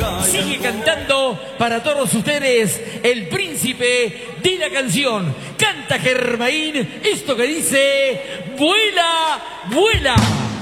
sigue cantando para todos ustedes el príncipe de la canción. Canta Germain esto que dice: vuela, vuela.